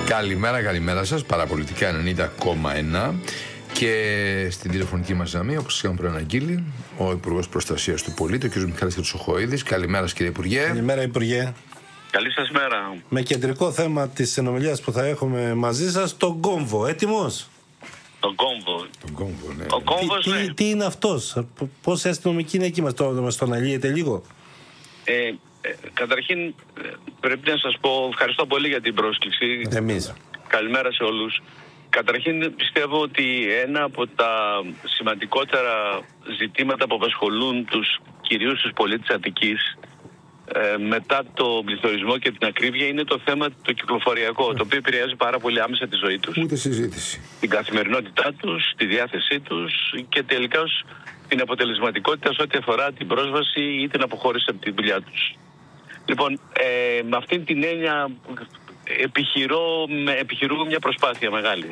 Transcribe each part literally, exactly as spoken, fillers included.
Καλημέρα, καλημέρα σας. Παραπολιτικά ενενήντα κόμμα ένα. Και στην τηλεφωνική μας γραμμή, όπως είχαμε προαναγγείλει, ο Υπουργός Προστασίας του Πολίτη, ο κ. Μιχάλης Χρυσοχοΐδης. Καλημέρα, κύριε Υπουργέ. Καλημέρα, Υπουργέ. Καλή σας μέρα. Με κεντρικό θέμα της συνομιλίας που θα έχουμε μαζί σας, τον κόμβο. Έτοιμος? Τον κόμβο. Τον κόμβο, ναι. Ο κόμβος, τι, ναι. τι, τι είναι αυτός, πόσοι αστυνομικοί είναι εκεί, μας το, μας το αναλύετε λίγο? Ε, ε, καταρχήν, ε, πρέπει να σας πω ευχαριστώ πολύ για την πρόσκληση. Εμείς. Καλημέρα σε όλους. Καταρχήν πιστεύω ότι ένα από τα σημαντικότερα ζητήματα που απασχολούν τους κυρίως τους πολίτες της Αττικής ε, μετά το πληθωρισμό και την ακρίβεια είναι το θέμα το κυκλοφοριακό, το οποίο επηρεάζει πάρα πολύ άμεσα τη ζωή τους. Ούτε συζήτηση. Την καθημερινότητά τους, τη διάθεσή τους και τελικά την αποτελεσματικότητα σε ό,τι αφορά την πρόσβαση ή την αποχώρηση από τη δουλειά τους. Λοιπόν, ε, με αυτήν την έννοια επιχειρώ, επιχειρούμε μια προσπάθεια μεγάλη,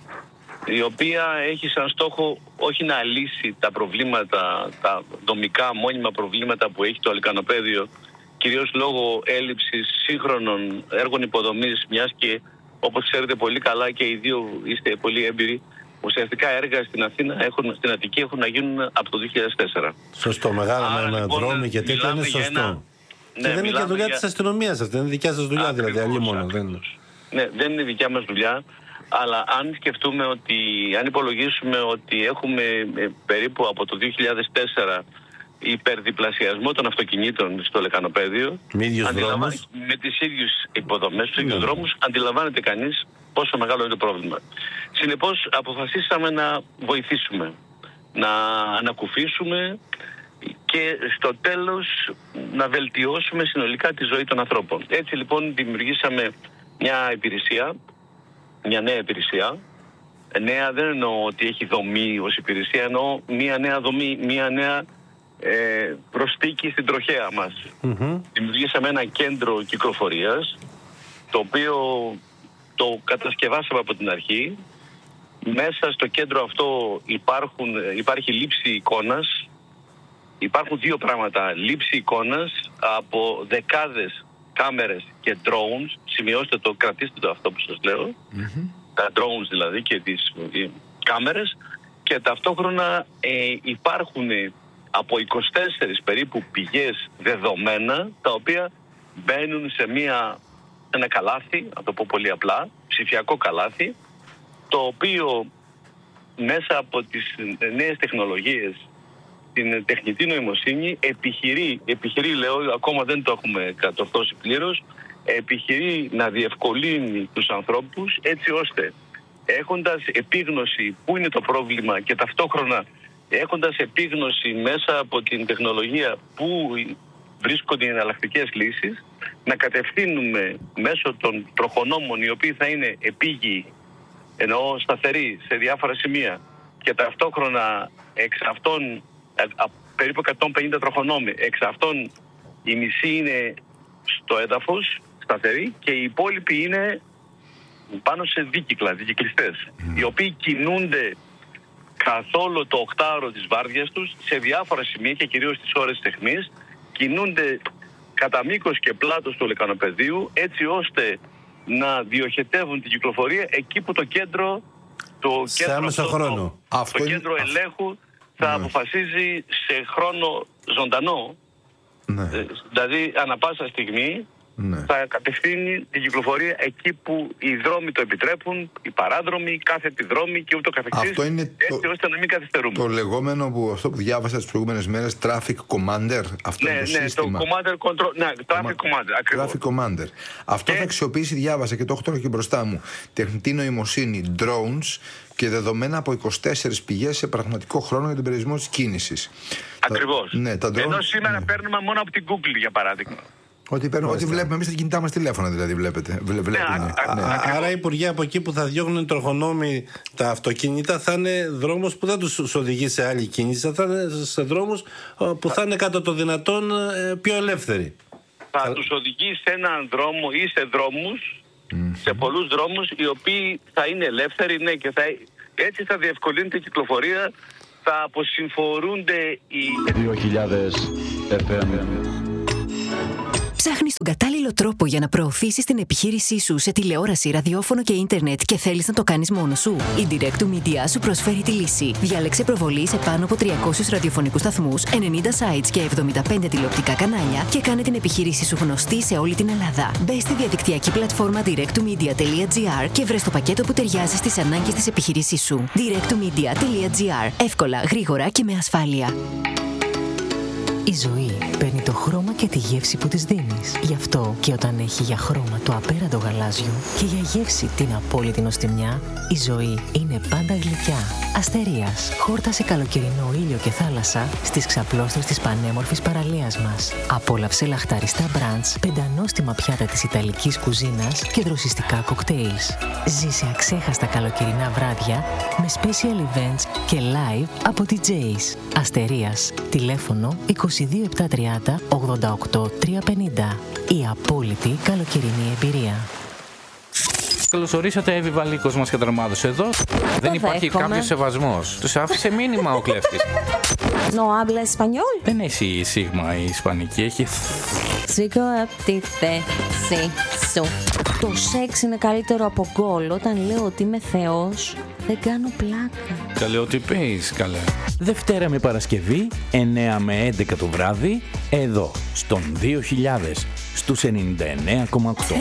η οποία έχει σαν στόχο όχι να λύσει τα προβλήματα, τα δομικά μόνιμα προβλήματα που έχει το Αλικανοπαίδιο, κυρίως λόγω έλλειψης σύγχρονων έργων υποδομής, μιας και όπως ξέρετε πολύ καλά και οι δύο είστε πολύ έμπειροι, ουσιαστικά έργα στην Αθήνα, έχουν, στην Αττική έχουν να γίνουν από το δύο χιλιάδες τέσσερα. Σωστό, μεγάλα με ένα λοιπόν, δρόμο και τέτοια είναι σωστό. Ένα... Και Ναι, δεν είναι και δουλειά για... της αστυνομίας αυτή, είναι δικιά σας δουλειά. Ακριβώς, δηλαδή, αλλή μόνο. Δεν... Ναι, δεν είναι δικιά μας δουλειά, αλλά αν σκεφτούμε ότι, αν υπολογίσουμε ότι έχουμε ε, περίπου από το δύο χιλιάδες τέσσερα υπερδιπλασιασμό των αυτοκινήτων στο Λεκανοπαίδιο, αντιλαμβα... με τις ίδιες υποδομές, τους ίδιους δρόμους, αντιλαμβάνεται κανείς πόσο μεγάλο είναι το πρόβλημα. Συνεπώς αποφασίσαμε να βοηθήσουμε, να ανακουφίσουμε και στο τέλος να βελτιώσουμε συνολικά τη ζωή των ανθρώπων. Έτσι λοιπόν δημιουργήσαμε μια υπηρεσία, μια νέα υπηρεσία. Νέα δεν εννοώ ότι έχει δομή ως υπηρεσία, εννοώ μια νέα δομή, μια νέα ε, προστίκη στην τροχέα μας. Mm-hmm. Δημιουργήσαμε ένα κέντρο κυκλοφορίας, το οποίο το κατασκευάσαμε από την αρχή. Μέσα στο κέντρο αυτό υπάρχουν, υπάρχει λήψη εικόνας. Υπάρχουν δύο πράγματα. Λήψη εικόνας από δεκάδες κάμερες και drones. Σημειώστε το, κρατήστε το αυτό που σας λέω. Mm-hmm. Τα drones δηλαδή και τις οι κάμερες. Και ταυτόχρονα ε, υπάρχουν από είκοσι τέσσερις περίπου πηγές δεδομένα, τα οποία μπαίνουν σε μια, ένα καλάθι, να το πω πολύ απλά, ψηφιακό καλάθι, το οποίο μέσα από τις νέες τεχνολογίες, την τεχνητή νοημοσύνη, επιχειρεί, επιχειρεί λέω, ακόμα δεν το έχουμε κατορθώσει πλήρως, επιχειρεί να διευκολύνει τους ανθρώπους έτσι ώστε έχοντας επίγνωση που είναι το πρόβλημα και ταυτόχρονα έχοντας επίγνωση μέσα από την τεχνολογία που βρίσκονται οι εναλλακτικές λύσεις, να κατευθύνουμε μέσω των τροχονόμων, οι οποίοι θα είναι επίγειοι, εννοώ σταθεροί σε διάφορα σημεία, και ταυτόχρονα εξ αυτών περίπου εκατόν πενήντα τροχονόμοι, εξ αυτών η μισή είναι στο έδαφος, σταθεροί, και οι υπόλοιποι είναι πάνω σε δίκυκλα, δικυκλιστές, mm. οι οποίοι κινούνται καθόλου το οκτάωρο της βάρδιας τους σε διάφορα σημεία και κυρίως στις ώρες της αιχμής, κινούνται κατά μήκος και πλάτος του Λεκανοπαιδίου, έτσι ώστε να διοχετεύουν την κυκλοφορία εκεί που το κέντρο, το σε κέντρο, άμεσο το, χρόνο. το, Αυτό το είναι... κέντρο ελέγχου θα ναι. αποφασίζει σε χρόνο ζωντανό, ναι. δηλαδή ανα πάσα στιγμή ναι. θα κατευθύνει την κυκλοφορία εκεί που οι δρόμοι το επιτρέπουν, οι παράδρομοι, κάθετοι δρόμοι και ούτω καθεξής, αυτό είναι έτσι το, ώστε να μην καθυστερούμε. Το λεγόμενο που, αυτό που διάβασα τις προηγούμενες μέρες, Traffic Commander, αυτό ναι, είναι το ναι, σύστημα. Το Commander Control, ναι, Traffic Commander, ακριβώς. Traffic Commander. Αυτό και... θα αξιοποιήσει, διάβασα και το έχω τώρα και μπροστά μου, τεχνητή νοημοσύνη, drones και δεδομένα από είκοσι τέσσερις πηγές σε πραγματικό χρόνο για τον περιορισμό της κίνησης. Ακριβώς. Τα, ναι, τα drones, ενώ σήμερα ναι. παίρνουμε μόνο από την Google, για παράδειγμα. Ό,τι, παίρνουμε, ό,τι βλέπουμε εμείς στα κινητά μας τηλέφωνα, δηλαδή βλέπετε. Βλέ, βλέπουμε. Ναι, α, ναι. Α, άρα, Υπουργέ, από εκεί που θα διώχνουν τροχονόμοι τα αυτοκίνητα, θα είναι δρόμος που δεν τους οδηγεί σε άλλη κίνηση, θα είναι σε δρόμους που θα είναι κατά το δυνατόν πιο ελεύθεροι. Θα, θα... τους οδηγεί σε έναν δρόμο ή σε δρόμους, mm-hmm. σε πολλούς δρόμους, οι οποίοι θα είναι ελεύθεροι, ναι, και θα, έτσι θα διευκολύνεται η κυκλοφορία, θα αποσυμφορούνται οι... δύο χιλιάδες εφ εμ. Ψάχνεις τον κατάλληλο τρόπο για να προωθήσεις την επιχείρησή σου σε τηλεόραση, ραδιόφωνο και ίντερνετ και θέλεις να το κάνεις μόνος σου? Η Direct to Media σου προσφέρει τη λύση. Διάλεξε προβολή σε πάνω από τριακόσιους ραδιοφωνικούς σταθμούς, ενενήντα sites και εβδομήντα πέντε τηλεοπτικά κανάλια και κάνε την επιχείρησή σου γνωστή σε όλη την Ελλάδα. Μπες στη διαδικτυακή πλατφόρμα direct to media dot gr και βρες το πακέτο που ταιριάζει στις ανάγκες της επιχείρησής σου. direct to media dot gr. Εύκολα, γρήγορα και με ασφάλεια. Η ζωή παίρνει το χρώμα και τη γεύση που της δίνεις. Γι' αυτό και όταν έχει για χρώμα το απέραντο γαλάζιο και για γεύση την απόλυτη νοστιμιά, η ζωή είναι πάντα γλυκιά. Αστερίας. Χόρτασε καλοκαιρινό ήλιο και θάλασσα στις ξαπλώστρες της πανέμορφης παραλίας μας. Απόλαυσε λαχταριστά μπραντς, πεντανόστιμα πιάτα της ιταλικής κουζίνας και δροσιστικά κοκτέιλς. Ζήσε αξέχαστα καλοκαιρινά βράδια με special events και live από ντι τζέις. Αστερίας. Τηλέφωνο είκοσι δύο επτακόσια τριάντα ογδόντα οκτώ τριακόσια πενήντα. Η απόλυτη καλοκαιρινή εμπειρία. Καλώς ορίσατε, Εύη Βαλίκος μας καταρμάδωσε εδώ. Δεν υπάρχει κάποιος σεβασμός. Τους άφησε μήνυμα ο κλέφτης. No habla español. Δεν έχει σίγμα η ισπανική, έχει... Σήκω απ' τη θέση σου. Το σεξ είναι καλύτερο από γκολ. Όταν λέω ότι είμαι θεός, δεν κάνω πλάκα. Καλέ, ό,τι πεις, καλέ. Δευτέρα με Παρασκευή, εννέα με έντεκα το βράδυ, εδώ, στον δύο χιλιάδες, στους ενενήντα εννέα κόμμα οκτώ.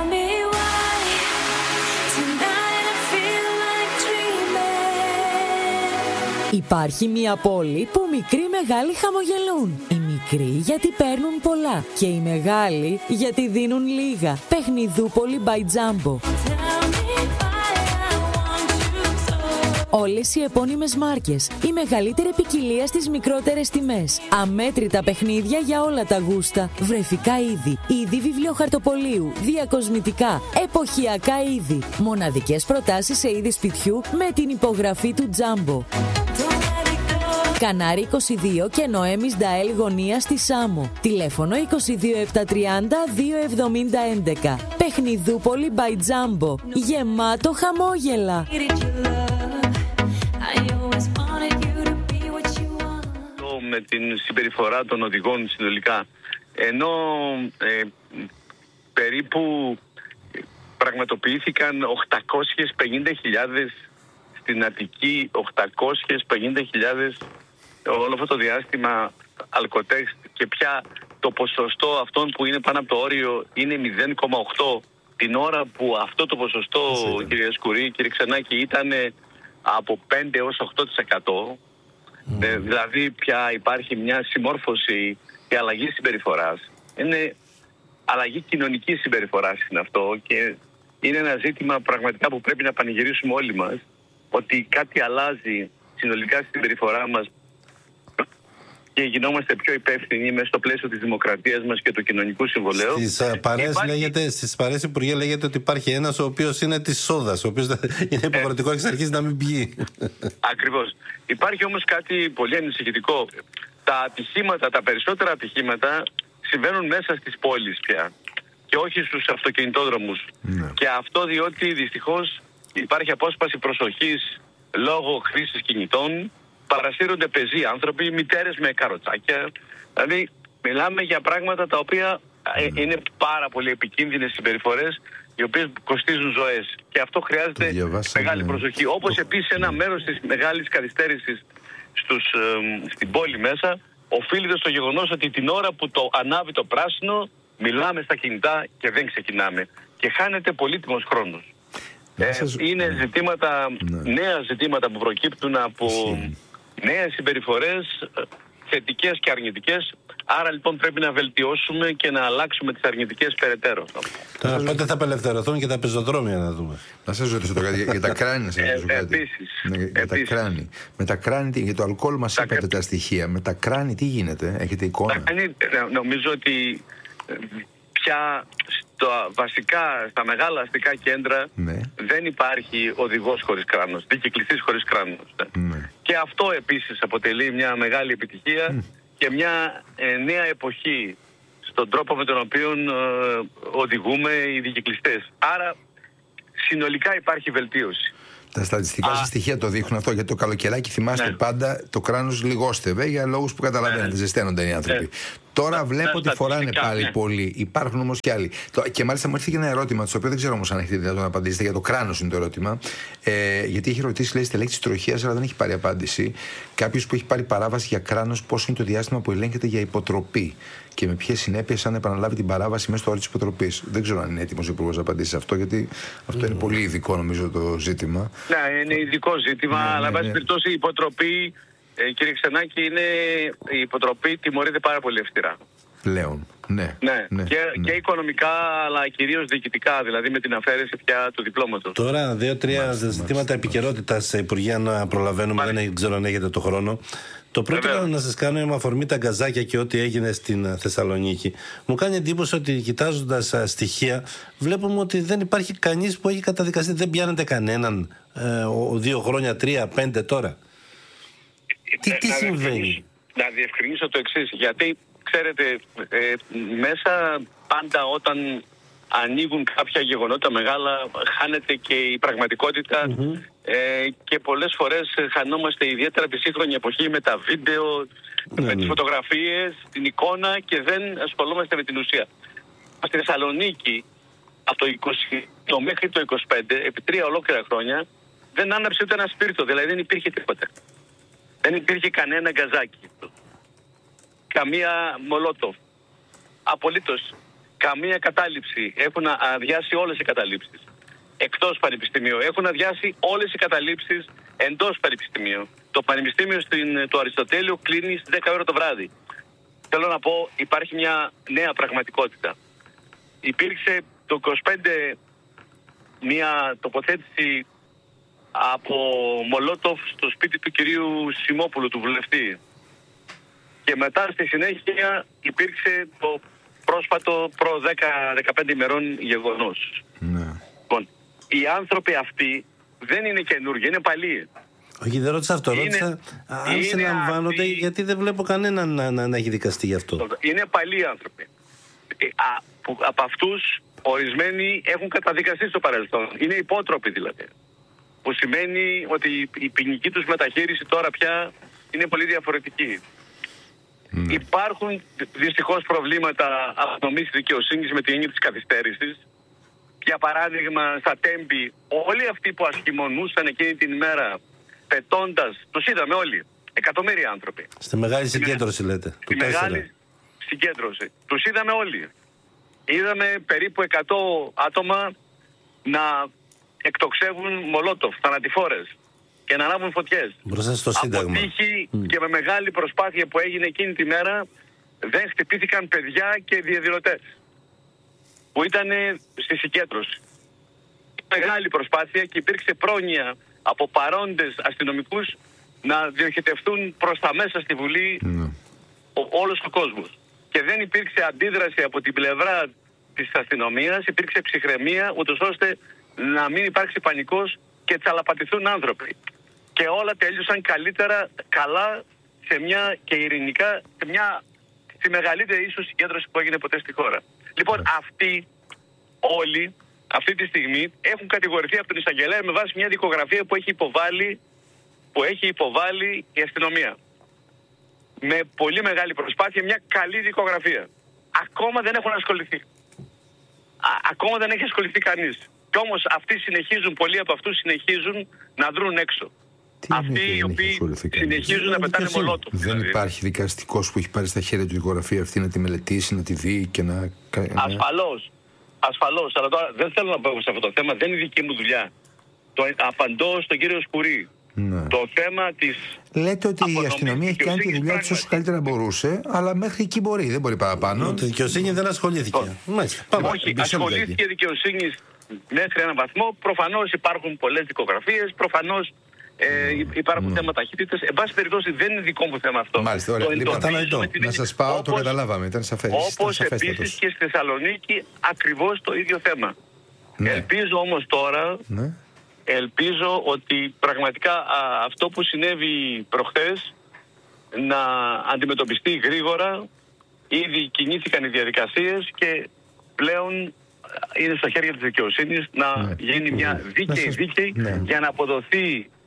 Υπάρχει μια πόλη που μικροί μεγάλοι χαμογελούν. Οι μικροί γιατί παίρνουν πολλά και οι μεγάλοι γιατί δίνουν λίγα. Παιχνιδούπολη by Jumbo. Όλες οι επώνυμες μάρκες, η μεγαλύτερη ποικιλία στις μικρότερες τιμές. Αμέτρητα παιχνίδια για όλα τα γούστα. Βρεφικά είδη, είδη βιβλιοχαρτοπολίου, διακοσμητικά, εποχιακά είδη. Μοναδικές προτάσεις σε είδη σπιτιού με την υπογραφή του Jumbo. Κανάρι είκοσι δύο και Νοέμις Νταέλ γωνία στη Σάμο. Τηλέφωνο είκοσι δύο επτακόσια τριάντα δύο εβδομήντα έντεκα. Παιχνιδούπολη by Jumbo. Γεμάτο χαμόγελα. Με την συμπεριφορά των οδηγών συνολικά, ενώ ε, περίπου πραγματοποιήθηκαν οκτακόσιες πενήντα χιλιάδες στην Αττική, οκτακόσιες πενήντα χιλιάδες όλο αυτό το διάστημα αλκοτέξ, και πια το ποσοστό αυτών που είναι πάνω από το όριο είναι μηδέν κόμμα οκτώ, την ώρα που αυτό το ποσοστό, κύριε Σκουρή, κύριε Ξενάκη, ήταν από πέντε έως οκτώ τοις εκατό. Mm. Ε, δηλαδή πια υπάρχει μια συμμόρφωση και αλλαγή συμπεριφοράς. Είναι αλλαγή κοινωνικής συμπεριφοράς είναι αυτό, και είναι ένα ζήτημα πραγματικά που πρέπει να πανηγυρίσουμε όλοι μας, ότι κάτι αλλάζει συνολικά στη συμπεριφορά μας και γινόμαστε πιο υπεύθυνοι μέσα στο πλαίσιο της δημοκρατίας μας και του κοινωνικού συμβολέου. Στις παρέες υπάρχει... λέγεται, στις παρέες Υπουργέ λέγεται ότι υπάρχει ένας ο οποίος είναι της σόδας, ο οποίος είναι υποχρεωτικό εξ αρχής να μην πιει. Ακριβώς. Υπάρχει όμως κάτι πολύ ανησυχητικό. Τα ατυχήματα, τα περισσότερα ατυχήματα συμβαίνουν μέσα στις πόλεις πια και όχι στους αυτοκινητόδρομους. Ναι. Και αυτό διότι δυστυχώς υπάρχει απόσπαση προσοχής λόγω χρήσης κινητών. Παρασύρονται πεζοί άνθρωποι, μητέρες με καροτσάκια. Δηλαδή, μιλάμε για πράγματα τα οποία ε, είναι πάρα πολύ επικίνδυνες συμπεριφορές, οι οποίες κοστίζουν ζωές. Και αυτό χρειάζεται μεγάλη προσοχή. Όπως επίσης ένα μέρος της μεγάλης καθυστέρησης στους, ε, στην πόλη μέσα οφείλεται στο γεγονός ότι την ώρα που το ανάβει το πράσινο, μιλάμε στα κινητά και δεν ξεκινάμε. Και χάνεται πολύτιμος χρόνος. Ε, είναι ζητήματα, ναι. νέα ζητήματα που προκύπτουν από νέες συμπεριφορές, θετικές και αρνητικές. Άρα λοιπόν πρέπει να βελτιώσουμε και να αλλάξουμε τις αρνητικές περαιτέρω. Τώρα πότε θα απελευθερωθούν και τα πεζοδρόμια, να δούμε. Να σας ρωτήσω κάτι για τα κράνη. Επίσης. Για τα κράνη. Με τα κράνη, για το αλκοόλ μας είπατε τα στοιχεία. Με τα κράνη τι γίνεται, έχετε εικόνα? Νομίζω ότι πια στα βασικά, στα μεγάλα αστικά κέντρα, ναι, δεν υπάρχει οδηγός χωρίς κράνος, δικυκλιστής χωρίς κράνος. Ναι. Και αυτό επίσης αποτελεί μια μεγάλη επιτυχία mm. και μια ε, νέα εποχή στον τρόπο με τον οποίο ε, οδηγούμε οι δικυκλιστές. Άρα συνολικά υπάρχει βελτίωση. Τα στατιστικά σας στοιχεία το δείχνουν αυτό. Για το καλοκαιράκι θυμάστε, ναι, πάντα το κράνος λιγόστευε για λόγους που καταλαβαίνετε, ναι, ζεσταίνονται οι άνθρωποι. Ναι. Τώρα βλέπω ότι φοράνε πάλι ναι. πολλοί. Υπάρχουν όμως και άλλοι. Και μάλιστα μου έρθει και ένα ερώτημα, το οποίο δεν ξέρω όμως αν έχετε δυνατόν να απαντήσετε. Για το κράνος είναι το ερώτημα. Ε, γιατί έχει ρωτήσει, λέει, στελέχη της τροχίας, αλλά δεν έχει πάρει απάντηση. Κάποιος που έχει πάρει παράβαση για κράνος, πόσο είναι το διάστημα που ελέγχεται για υποτροπή και με ποιες συνέπειες αν επαναλάβει την παράβαση μέσα στο όριο της υποτροπής. Δεν ξέρω αν είναι έτοιμος ο Υπουργός να απαντήσει σε αυτό, γιατί αυτό mm. είναι πολύ ειδικό νομίζω το ζήτημα. Ναι, είναι ειδικό ζήτημα, ναι, αλλά εν πάση ναι, περιπτώσει η υποτροπή, ε, κύριε Ξενάκη, είναι, η υποτροπή τιμωρείται πάρα πολύ αυστηρά. Πλέον. Ναι, ναι, ναι, και, ναι. και οικονομικά, αλλά κυρίως διοικητικά, δηλαδή με την αφαίρεση πια του διπλώματος. Τώρα, δύο-τρία ζητήματα επικαιρότητας, Υπουργεία, να προλαβαίνουμε, Μάλιστα. δεν ξέρω αν έχετε το χρόνο. Το πρώτο Βεβαίως. Να σας κάνω με αφορμή τα γκαζάκια και ό,τι έγινε στην Θεσσαλονίκη. Μου κάνει εντύπωση ότι κοιτάζοντας στοιχεία, βλέπουμε ότι δεν υπάρχει κανείς που έχει καταδικαστεί. Δεν πιάνεται κανέναν ε, ο, δύο χρόνια, τρία, πέντε τώρα. Τι, να, τι να συμβαίνει? Να διευκρινίσω το εξής, γιατί ξέρετε, ε, μέσα πάντα όταν ανοίγουν κάποια γεγονότα μεγάλα, χάνεται και η πραγματικότητα mm-hmm. ε, και πολλές φορές χανόμαστε, ιδιαίτερα τη σύγχρονη εποχή, με τα βίντεο, mm-hmm. με τις φωτογραφίες, την εικόνα, και δεν ασχολούμαστε με την ουσία. Στη Θεσσαλονίκη, από το είκοσι μέχρι το είκοσι πέντε, επί τρία ολόκληρα χρόνια, δεν άναψε ούτε ένα σπίρτο, δηλαδή δεν υπήρχε τίποτα. Δεν υπήρχε κανένα γκαζάκι. Καμία μολότοφ. Απολύτως. Καμία κατάληψη. Έχουν αδειάσει όλες οι καταλήψεις. Εκτός πανεπιστημίου. Έχουν αδειάσει όλες οι καταλήψεις εντός πανεπιστημίου. Το πανεπιστήμιο στην, του Αριστοτέλειου κλείνει στις δέκα ώρα το βράδυ. Θέλω να πω, υπάρχει μια νέα πραγματικότητα. Υπήρξε το είκοσι πέντε μια τοποθέτηση από μολότοφ στο σπίτι του κυρίου Σιμόπουλου, του βουλευτή. Και μετά στη συνέχεια υπήρξε το πρόσφατο προ δέκα με δεκαπέντε ημερών γεγονός. Ναι. Λοιπόν, οι άνθρωποι αυτοί δεν είναι καινούργοι, είναι παλιοί. Όχι, δεν ρώτησα αυτό. Είναι, ρώτησα αν συλλαμβάνονται, αυτοί... γιατί δεν βλέπω κανέναν να, να, να έχει δικαστεί γι' αυτό. Είναι παλιοί άνθρωποι. Α, που, από αυτούς ορισμένοι έχουν καταδικαστεί στο παρελθόν. Είναι υπότροποι δηλαδή. Που σημαίνει ότι η ποινική τους μεταχείριση τώρα πια είναι πολύ διαφορετική. Mm. Υπάρχουν δυστυχώς προβλήματα αυτονομής δικαιοσύνης με την έννοια της καθυστέρησης. Για παράδειγμα, στα Τέμπη, όλοι αυτοί που ασχημονούσαν εκείνη την ημέρα, πετώντας, τους είδαμε όλοι, εκατομμύρια άνθρωποι. Στη μεγάλη συγκέντρωση λέτε. Στη μεγάλη συγκέντρωση. Τους είδαμε όλοι. Είδαμε περίπου εκατό άτομα να εκτοξεύουν μολότοφ, θανατηφόρες, και να ανάβουν φωτιές. Μπροστά στο Σύνταγμα. Από τύχη mm. και με μεγάλη προσπάθεια που έγινε εκείνη τη μέρα, δεν χτυπήθηκαν παιδιά και διαδηλωτές που ήταν στη συγκέντρωση. Μεγάλη προσπάθεια, και υπήρξε πρόνοια από παρόντες αστυνομικούς να διοχετευτούν προς τα μέσα στη Βουλή mm. ο, όλος ο κόσμος. Και δεν υπήρξε αντίδραση από την πλευρά της αστυνομίας, υπήρξε ψυχραιμία, ούτως ώστε να μην υπάρξει πανικός και τσαλαπατηθούν άνθρωποι. Και όλα τέλειωσαν καλύτερα, καλά, σε μια, και ειρηνικά, σε μια, στη μεγαλύτερη ίσως συγκέντρωση που έγινε ποτέ στη χώρα. Λοιπόν, αυτοί όλοι, αυτή τη στιγμή, έχουν κατηγορηθεί από τον εισαγγελέα με βάση μια δικογραφία που έχει υποβάλει, που έχει υποβάλει η αστυνομία. Με πολύ μεγάλη προσπάθεια, μια καλή δικογραφία. Ακόμα δεν έχουν ασχοληθεί. Α, ακόμα δεν έχει ασχοληθεί κανείς. Κι όμως αυτοί συνεχίζουν, πολλοί από αυτούς συνεχίζουν να δρουν έξω. Τι αυτοί οι οποίοι συνεχίζουν να πετάνε μολότοφ. Δεν δηλαδή. Υπάρχει δικαστικός που έχει πάρει στα χέρια του τη δικογραφία αυτή να τη μελετήσει, να τη δει και να... Ασφαλώς. Ασφαλώς. Αλλά τώρα δεν θέλω να πω σε αυτό το θέμα. Δεν είναι δική μου δουλειά. Το απαντώ στον κύριο Σκουρί. Ναι. Το θέμα της... Λέτε ότι η αστυνομία έχει κάνει τη δουλειά της όσο καλύτερα μπορούσε, αλλά μέχρι εκεί μπορεί, δεν μπορεί παραπάνω. Η δικαιοσύνη δεν ασχολήθηκε. Όχι, ασχολήθηκε η δικαιοσύνη μέχρι έναν βαθμό. Προφανώς υπάρχουν πολλές δικογραφίες, προφανώς ε, υπάρχουν mm. θέματα ταχύτητας. Εν πάση περιπτώσει δεν είναι δικό μου θέμα αυτό. Μάλιστα, ωραία. Λοιπόν, να σας πάω, όπως, το καταλάβαμε, ήταν σαφές. Όπως επίσης και στη Θεσσαλονίκη ακριβώς το ίδιο θέμα. Ναι. Ελπίζω όμως τώρα... Ναι. Ελπίζω ότι πραγματικά α, αυτό που συνέβη προχθές να αντιμετωπιστεί γρήγορα. Ήδη κινήθηκαν οι διαδικασίες και πλέον είναι στα χέρια της δικαιοσύνης να ναι. γίνει μια δίκαιη σας... δίκαιη ναι. για να αποδοθεί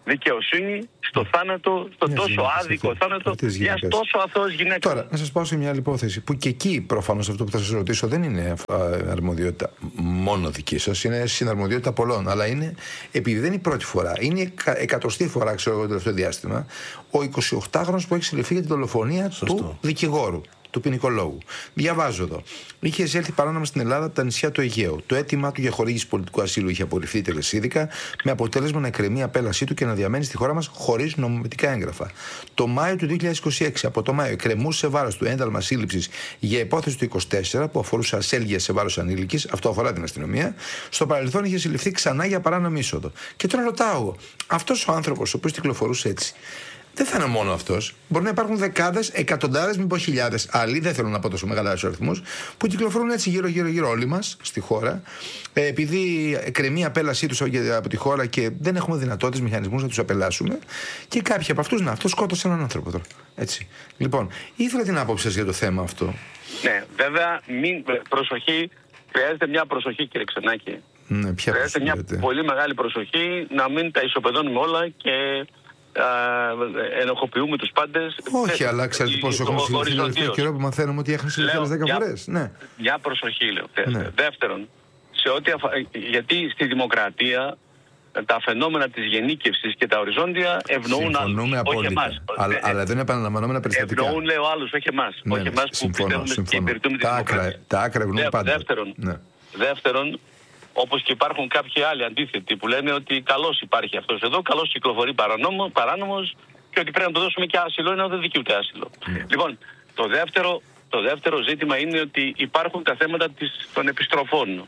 δικαιοσύνη στο θάνατο, στο Μια τόσο γυναίκας, άδικο αυτή, θάνατο αυτής μιας γυναίκας. τόσο αθώας γυναίκας. Τώρα, να σας πάω σε μια άλλη υπόθεση που και εκεί προφανώς αυτό που θα σας ρωτήσω δεν είναι α, αρμοδιότητα μόνο δική σας, είναι συναρμοδιότητα πολλών. Αλλά είναι, επειδή δεν είναι η πρώτη φορά, είναι η εκα, εκατοστή φορά, ξέρω εγώ, το τελευταίο διάστημα, ο εικοσιοκτάχρονος που έχει συλληφθεί για την δολοφονία Σωστό. του δικηγόρου, του ποινικολόγου. Διαβάζω εδώ. Είχε εισέλθει παράνομα στην Ελλάδα από τα νησιά του Αιγαίου. Το αίτημά του για χορήγηση πολιτικού ασύλου είχε απορριφθεί τελεσίδικα, με αποτέλεσμα να εκκρεμεί η απέλασή του και να διαμένει στη χώρα μας χωρίς νομιμετικά έγγραφα. Το Μάιο του δύο χιλιάδες είκοσι έξι, από το Μάιο, εκκρεμούσε σε βάρος του ένταλμα σύλληψης για υπόθεση του είκοσι τέσσερα που αφορούσε ασέλγεια σε βάρος ανήλικης. Αυτό αφορά την αστυνομία. Στο παρελθόν είχε συλληφθεί ξανά για παράνομη είσοδο. Και τώρα ρωτάω εγώ, αυτός ο άνθρωπος ο οποίος κυκλοφορούσε έτσι, δεν θα είναι μόνο αυτός. Μπορεί να υπάρχουν δεκάδες, εκατοντάδες, μήπως χιλιάδες άλλοι, δεν θέλω να πω τόσο μεγάλους αριθμούς, που κυκλοφορούν έτσι γύρω-γύρω-γύρω όλοι μας στη χώρα, ε, επειδή εκκρεμεί απέλασή τους από τη χώρα και δεν έχουμε δυνατότητες, μηχανισμούς να τους απελάσουμε. Και κάποιοι από αυτούς, να, αυτό σκότωσε έναν άνθρωπο τώρα. Έτσι. Λοιπόν, ήθελα την άποψη σας για το θέμα αυτό. Ναι, βέβαια, μην, προσοχή, χρειάζεται μια προσοχή, κύριε Ξενάκη. Ναι, ποια χρειάζεται μια λέτε. πολύ μεγάλη προσοχή να μην τα ισοπεδώνουμε όλα και ενοχοποιούμε τους πάντες. Όχι, αλλά ξέρετε πόσο έχουμε συλληφθεί το τελευταίο καιρό που μαθαίνουμε ότι έχουν συλληφθεί άλλες δέκα φορές. Ναι. Μια προσοχή, λέω. Ναι. Δεύτερον, σε ό,τι αφα... γιατί στη δημοκρατία τα φαινόμενα της γενίκευσης και τα οριζόντια ευνοούν άλλους. Όχι εμάς. Αλλά, αλλά δεν είναι επαναλαμβανόμενα περιστατικά. Ευνοούν, λέω, άλλους, όχι εμάς. Ναι, όχι εμάς που συμφωνώ, πιστεύουμε συμφωνώ. και υπηρετούμε τη δημοκρατία. Τα άκρα ευνοούν πάντα. Δεύτερον, ναι. δεύτερον, όπως και υπάρχουν κάποιοι άλλοι αντίθετοι που λένε ότι καλώς υπάρχει αυτός εδώ, καλώς κυκλοφορεί παρανόμο, παράνομος και ότι πρέπει να του δώσουμε και άσυλο, ενώ δεν δικαιούται άσυλο. Ναι. Λοιπόν, το δεύτερο, το δεύτερο ζήτημα είναι ότι υπάρχουν τα θέματα της, των επιστροφών.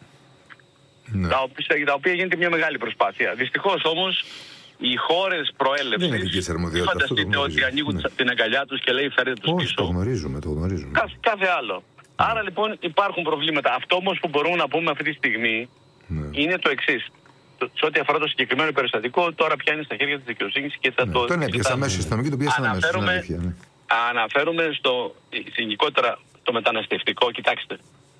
Ναι. Τα, οποία, τα οποία γίνεται μια μεγάλη προσπάθεια. Δυστυχώς όμως οι χώρες προέλευσης δεν είναι δική αρμοδιότητα. Φανταστείτε ότι ανοίγουν ναι. την αγκαλιά τους και λέει φέρετε τους Όχι, πίσω. Το γνωρίζουμε, το γνωρίζουμε. Κάθε, κάθε άλλο. Ναι. Άρα λοιπόν υπάρχουν προβλήματα. Αυτό όμως που μπορούμε να πούμε αυτή τη στιγμή ναι. είναι το εξής. Σε ό,τι αφορά το συγκεκριμένο περιστατικό, τώρα πια είναι στα χέρια της δικαιοσύνης και θα ναι, το... Τον έπιασε αμέσως η αστυνομική, το πιάσανε αμέσως. Αναφέρομαι, ναι. αναφέρομαι στο γενικότερα το μεταναστευτικό. Κοιτάξτε,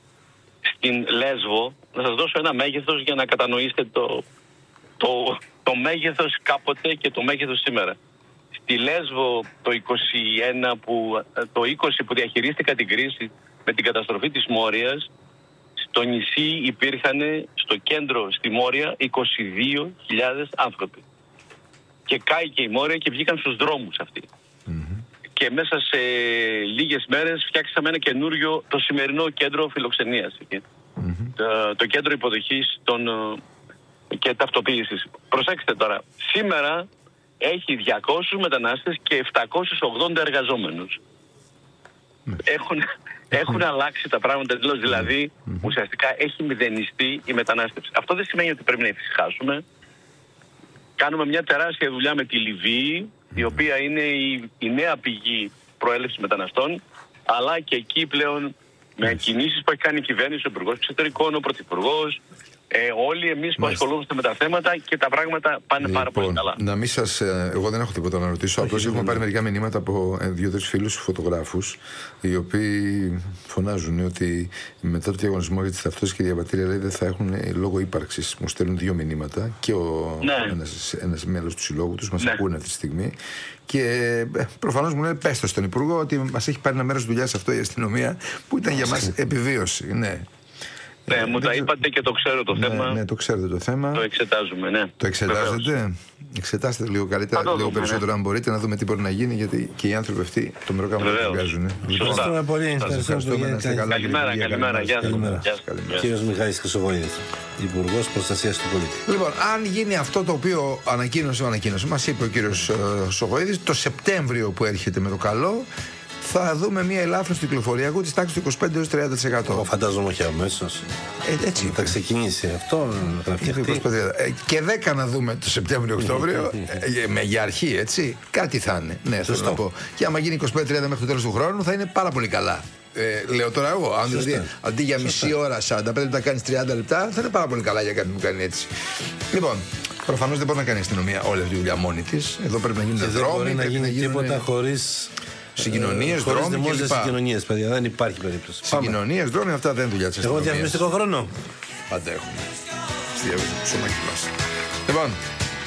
στην Λέσβο, να σας δώσω ένα μέγεθος για να κατανοήσετε το, το, το μέγεθος κάποτε και το μέγεθος σήμερα. Στη Λέσβο το είκοσι ένα, που, το είκοσι που διαχειρίστηκα την κρίση με την καταστροφή της Μόριας, στο νησί υπήρχαν στο κέντρο στη Μόρια είκοσι δύο χιλιάδες άνθρωποι. Και κάηκε η Μόρια και βγήκαν στους δρόμους αυτοί. Mm-hmm. Και μέσα σε λίγες μέρες φτιάξαμε ένα καινούριο, το σημερινό κέντρο φιλοξενίας. Mm-hmm. Το, το κέντρο υποδοχής των, και ταυτοποίησης. Προσέξτε τώρα, σήμερα έχει διακόσιους μετανάστες και επτακόσιους ογδόντα εργαζόμενους. Mm-hmm. Έχουν... Έχουν αλλάξει τα πράγματα εντελώς, δηλαδή mm-hmm. ουσιαστικά έχει μηδενιστεί η μετανάστευση. Αυτό δεν σημαίνει ότι πρέπει να ησυχάσουμε. Κάνουμε μια τεράστια δουλειά με τη Λιβύη, mm-hmm. η οποία είναι η, η νέα πηγή προέλευσης μεταναστών, αλλά και εκεί πλέον με mm-hmm. κινήσεις που έχει κάνει η κυβέρνηση, ο Υπουργός Εξωτερικών, ο Πρωθυπουργός, Ε, όλοι εμείς που ασχολούμαστε με τα θέματα και τα πράγματα πάνε λοιπόν, πάρα πολύ καλά. Να μην σας, εγώ δεν έχω τίποτα να ρωτήσω. Απλώς έχουμε πάρει μερικά μηνύματα από δύο-τρεις φίλους φωτογράφους, οι οποίοι φωνάζουν ότι μετά το διαγωνισμό για τις ταυτότητες και διαβατήρια λέει, δεν θα έχουν λόγο ύπαρξης. Μου στέλνουν δύο μηνύματα και ο, ναι. ένας, ένας μέλος του συλλόγου τους, μας ναι. ακούνε αυτή τη στιγμή. Και προφανώς μου λένε πέστε στον Υπουργό ότι μας έχει πάρει ένα μέρος δουλειάς αυτό η αστυνομία που ήταν για μας επιβίωση. Ναι. Ναι, ε, μου τα είπατε και το ξέρω το ναι, θέμα. Ναι, το ξέρετε το θέμα. Το εξετάζουμε, ναι. Το εξετάζετε. Βεβαίως. Εξετάστε λίγο καλύτερα, λίγο δούμε, περισσότερο ναι. αν μπορείτε, να δούμε τι μπορεί να γίνει, γιατί και οι άνθρωποι αυτοί το μερό κάνουν να βγάζουν. Ευχαριστούμε πολύ. Καλημέρα, καλημέρα. Γεια σας. Κύριος Μιχάλης Χρυσογοίδης, Υπουργός Προστασίας του Πολίτη. Λοιπόν, αν γίνει αυτό το οποίο ανακοίνωσε ο ανακοίνωσε, μας είπε ο κύριος Χρυσογοίδης, το Σεπτέμβριο που έρχεται με το καλό, θα δούμε μια ελάφρυνση του κυκλοφοριακού της τάξης του είκοσι πέντε έως τριάντα τοις εκατό. Εγώ φαντάζομαι όχι αμέσως. Ε, έτσι. Θα ξεκινήσει αυτό. Θα ε, και δέκα να δούμε το Σεπτέμβριο-Οκτώβριο. ε, με για αρχή, έτσι. Κάτι θα είναι. Ναι, θέλω να πω. Και άμα γίνει είκοσι πέντε τριάντα μέχρι το τέλος του χρόνου, θα είναι πάρα πολύ καλά. Ε, λέω τώρα εγώ. Αν δηλαδή, αντί για μισή ώρα, σαράντα πέντε λεπτά κάνει τριάντα λεπτά, θα είναι πάρα πολύ καλά για κάτι που κάνει έτσι. Λοιπόν, προφανώς δεν μπορεί να κάνει η αστυνομία όλη αυτή τη δουλειά μόνη της. Εδώ πρέπει να γίνουν δρόμοι. Δεν μπορεί να γίνει τίποτα χωρίς. Συγκοινωνίες, δρόμοι και λοιπά. Συγκοινωνίες, παιδιά, δεν υπάρχει περίπτωση. Συγκοινωνίες, δρόμοι, αυτά δεν είναι δουλειά της αστυνομίας. Εγώ διαφημιστικό χρόνο. Πάντα έχουμε. Στη διαβίωση, ψωμάκι μας. Λοιπόν,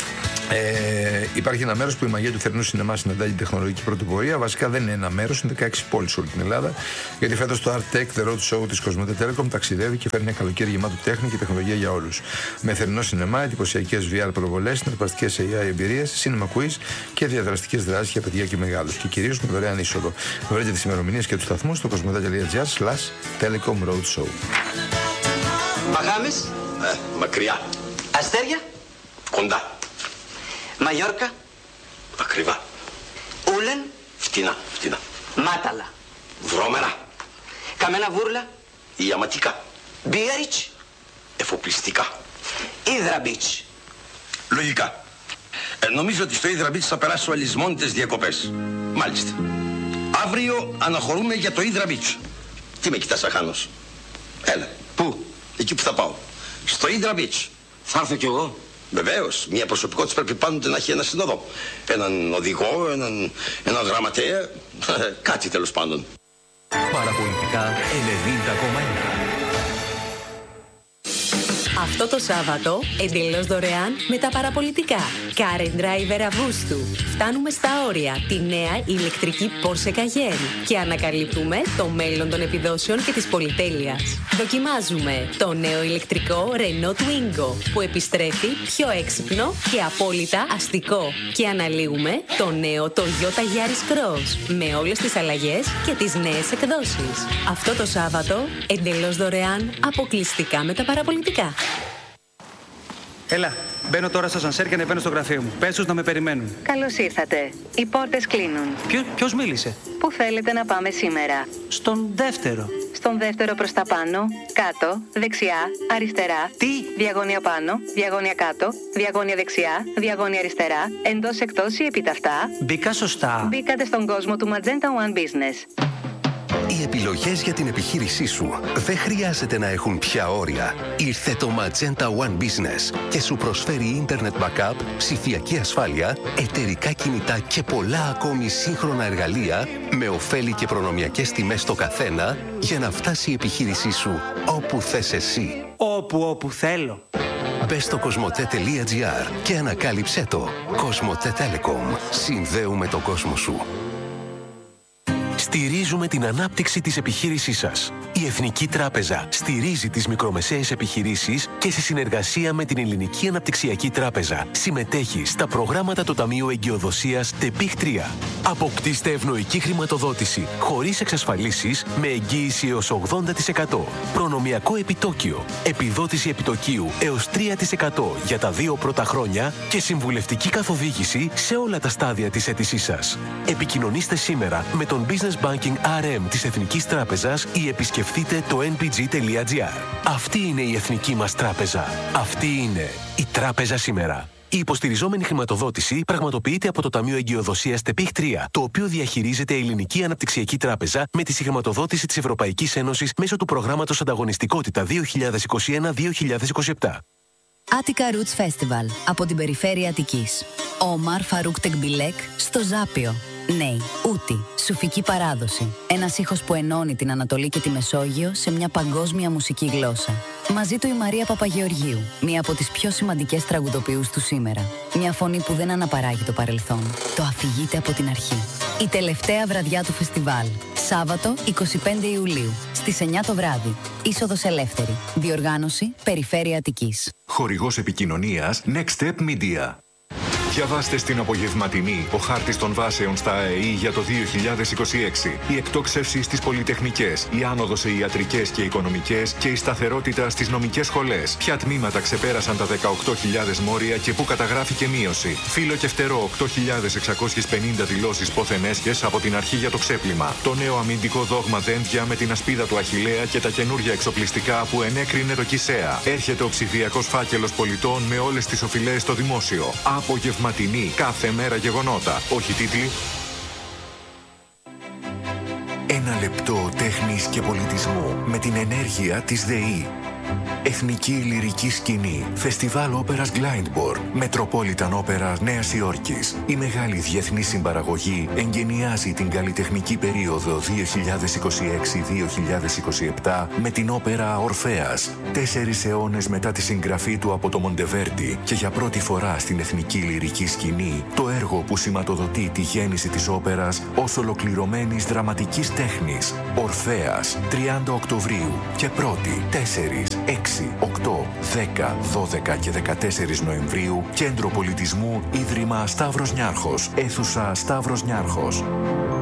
Ε, υπάρχει ένα μέρος που η μαγεία του θερινού σινεμά συναντά την τεχνολογική πρωτοπορία. Βασικά δεν είναι ένα μέρος, είναι δεκαέξι πόλεις σε όλη την Ελλάδα. Γιατί φέτος το Art Tech, The Road Show της Κοσμοτέ Telecom ταξιδεύει και φέρνει ένα καλοκαίρι γεμάτο τέχνη και τεχνολογία για όλους. Με θερινό σινεμά, εντυπωσιακές βι αρ προβολές, συναρπαστικές έι άι εμπειρίες, cinema quiz και διαδραστικές δράσεις για παιδιά και μεγάλους. Και κυρίως με δωρεάν είσοδο. Βρείτε τις ημερομηνίες και τους σταθμούς στο κοσμοτέ.gr slash telecom road show. Παγάμες. Ε, μακριά. Αστέρια. Κοντά. Μαγιόρκα. Ακριβά. Ούλεν. Φτηνά, φτηνά. Μάταλα. Βρώμερα. Καμένα βούρλα. Ιαματικά. Μπίγαριτς. Εφοπλιστικά. Ήδρα μπίτς. Λογικά. Ε, νομίζω ότι στο Ήδρα Beach θα περάσω αλυσμόνητες διακοπές. Μάλιστα. Αύριο αναχωρούμε για το Ήδρα Beach. Τι με κοιτάς αχάνος? Έλα. Πού? Εκεί που θα πάω. Στο Ήδρα Beach. Θα έρθω κι εγώ. Βεβαίως. Μια προσωπικότητα πρέπει πάντοτε να έχει ένα συνοδό. Έναν οδηγό, έναν, έναν γραμματέα. Κάτι τέλος πάντων. Παραπολιτικά ενενήντα κόμμα ένα. Αυτό το Σάββατο, εντελώς δωρεάν με τα παραπολιτικά. Car and Driver Αυγούστου. Φτάνουμε στα όρια τη νέα ηλεκτρική Porsche Cayenne και ανακαλύπτουμε το μέλλον των επιδόσεων και της πολυτέλειας. Δοκιμάζουμε το νέο ηλεκτρικό Renault Twingo που επιστρέφει πιο έξυπνο και απόλυτα αστικό. Και αναλύουμε το νέο Toyota Yaris Cross με όλες τις αλλαγές και τις νέες εκδόσεις. Αυτό το Σάββατο, εντελώς δωρεάν, αποκλειστικά με τα παραπολιτικά. Έλα, μπαίνω τώρα στο σανσέρ και ανεβαίνω στο γραφείο μου. Πες τους να με περιμένουν. Καλώς ήρθατε. Οι πόρτες κλείνουν. Ποιο, ποιος μίλησε? Πού θέλετε να πάμε σήμερα? Στον δεύτερο. Στον δεύτερο προς τα πάνω, κάτω, δεξιά, αριστερά. Τι? Διαγώνια πάνω, διαγώνια κάτω, διαγώνια δεξιά, διαγώνια αριστερά, εντός εκτός ή επιταυτά. Μπήκα σωστά. Μπήκατε στον κόσμο του Magenta One Business. Οι επιλογές για την επιχείρησή σου δεν χρειάζεται να έχουν πια όρια. Ήρθε το Magenta One Business και σου προσφέρει ίντερνετ backup, ψηφιακή ασφάλεια, εταιρικά κινητά και πολλά ακόμη σύγχρονα εργαλεία με ωφέλη και προνομιακές τιμές στο καθένα για να φτάσει η επιχείρησή σου όπου θες εσύ. Όπου όπου θέλω. Μπες στο κοσμοτέ.gr και ανακάλυψέ το. Κοσμοτέ Telecom. Συνδέουμε τον κόσμο σου. Στηρίζουμε την ανάπτυξη της επιχείρησής σας. Η Εθνική Τράπεζα στηρίζει τις μικρομεσαίες επιχειρήσεις και σε συνεργασία με την Ελληνική Αναπτυξιακή Τράπεζα συμμετέχει στα προγράμματα του Ταμείου Εγκυοδοσίας ΤΕΠΙΧ τρία. Αποκτήστε ευνοϊκή χρηματοδότηση χωρίς εξασφαλίσεις με εγγύηση έως ογδόντα τοις εκατό. Προνομιακό επιτόκιο, επιδότηση επιτοκίου έως τρία τοις εκατό για τα δύο πρώτα χρόνια και συμβουλευτική καθοδήγηση σε όλα τα στάδια της αίτησής σας. Επικοινωνήστε σήμερα με τον Business Banking αρ εμ της Εθνικής Τράπεζας ή επισκεφτείτε το εν πι τζι τελεία τζι αρ. Αυτή είναι η εθνική μας τράπεζα. Αυτή είναι η τράπεζα σήμερα. Η υποστηριζόμενη χρηματοδότηση πραγματοποιείται από το Ταμείο Εγκυοδοσίας ΤΕΠΙΧ τρία, το οποίο διαχειρίζεται η Ελληνική Αναπτυξιακή Τράπεζα με τη συγχρηματοδότηση της Ευρωπαϊκής Ένωσης μέσω του προγράμματος Ανταγωνιστικότητα δύο χιλιάδες είκοσι ένα δύο χιλιάδες είκοσι επτά. Attica Roots Festival από την περιφέρεια Αττικής. Ομάρ Φαρούκ Τεκμπιλέκ στο Ζάπιο. Νέοι, Ούτη, σουφική παράδοση. Ένας ήχος που ενώνει την Ανατολή και τη Μεσόγειο σε μια παγκόσμια μουσική γλώσσα. Μαζί του η Μαρία Παπαγεωργίου, μία από τις πιο σημαντικές τραγουδοποιούς του σήμερα. Μια φωνή που δεν αναπαράγει το παρελθόν. Το αφηγείται από την αρχή. Η τελευταία βραδιά του φεστιβάλ. Σάββατο εικοστή πέμπτη Ιουλίου, στις εννιά το βράδυ. Είσοδος ελεύθερη. Διοργάνωση Περιφέρεια Αττικής. Χορηγός επικοινωνίας Next Step Media. Διαβάστε στην απογευματινή ο χάρτης των βάσεων στα ΑΕΗ για το δύο χιλιάδες είκοσι έξι. Η εκτόξευση στις πολυτεχνικές, η άνοδος σε ιατρικές και οικονομικές και η σταθερότητα στις νομικές σχολές. Ποια τμήματα ξεπέρασαν τα δεκαοκτώ χιλιάδες μόρια και πού καταγράφηκε μείωση. Φύλλο και φτερό οκτώ χιλιάδες εξακόσιες πενήντα δηλώσεις πόθεν έσχες από την αρχή για το ξέπλυμα. Το νέο αμυντικό δόγμα δέντια με την ασπίδα του Αχιλλέα και τα καινούργια εξοπλιστικά που ενέκρινε το ΚΙΣΕΑ. Έρχεται ο ψηφιακός φάκελος πολιτών με όλες τις οφειλές στο δημόσιο. Απογευματινή. Κάθε μέρα γεγονότα. Όχι τίτλοι. Ένα λεπτό τέχνης και πολιτισμού με την ενέργεια της ΔΕΗ. Εθνική Λυρική Σκηνή, Φεστιβάλ Όπερας Glyndebourne, Metropolitan Opera Νέας Υόρκης. Η μεγάλη διεθνή συμπαραγωγή εγκαινιάζει την καλλιτεχνική περίοδο δύο χιλιάδες είκοσι έξι με δύο χιλιάδες είκοσι επτά με την όπερα Ορφέας. Τέσσερις αιώνες μετά τη συγγραφή του από το Μοντεβέρντι και για πρώτη φορά στην Εθνική Λυρική Σκηνή, το έργο που σηματοδοτεί τη γέννηση της όπερας ως ολοκληρωμένης δραματικής τέχνης. Ορφέας, τριάντα Οκτωβρίου και πρώτη, τέσσερα, έξι, οκτώ, δέκα, δώδεκα και δεκατέσσερα Νοεμβρίου, Κέντρο Πολιτισμού, Ίδρυμα Σταύρος Νιάρχος, αίθουσα Σταύρος Νιάρχος.